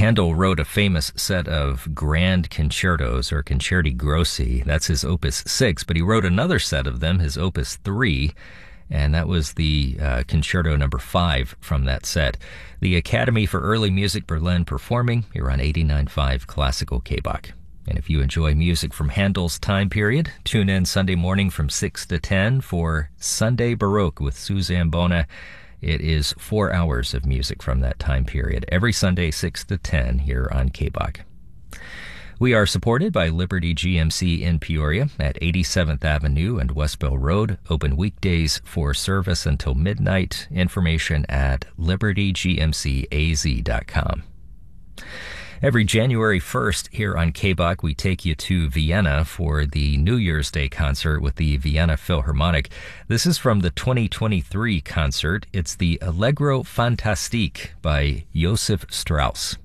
Handel wrote a famous set of grand concertos, or concerti grossi. That's his Opus 6, but he wrote another set of them, his Opus 3, and that was the Concerto number 5 from that set. The Academy for Early Music Berlin performing here on 89.5 Classical KBach. And if you enjoy music from Handel's time period, tune in Sunday morning from 6 to 10 for Sunday Baroque with Suzanne Bona. It is 4 hours of music from that time period, every Sunday 6 to 10 here on KBach. We are supported by Liberty GMC in Peoria at 87th Avenue and Westbell Road, open weekdays for service until midnight. Information at libertygmcaz.com. Every January 1st here on KBach, we take you to Vienna for the New Year's Day concert with the Vienna Philharmonic. This is from the 2023 concert. It's the Allegro Fantastique by Joseph Strauss.